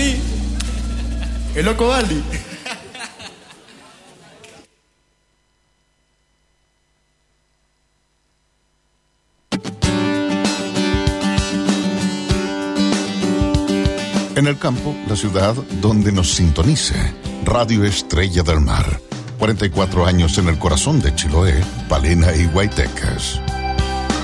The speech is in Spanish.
Ali. El loco Ali. En el campo, la ciudad donde nos sintonice. Radio Estrella del Mar. 44 años en el corazón de Chiloé, Palena y Guaytecas.